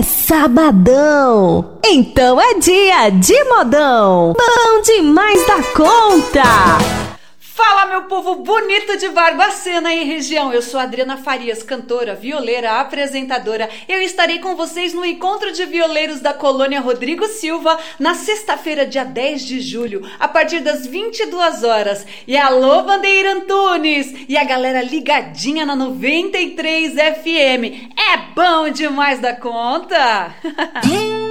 É sabadão, então é dia de modão. Bom demais da conta. Fala, meu povo bonito de Barbacena e região. Eu sou Adriana Farias, cantora, violeira, apresentadora. Eu estarei com vocês no Encontro de Violeiros da Colônia Rodrigo Silva na sexta-feira, dia 10 de julho, a partir das 22 horas. E alô, Bandeira Antunes! E a galera ligadinha na 93 FM. É bom demais da conta!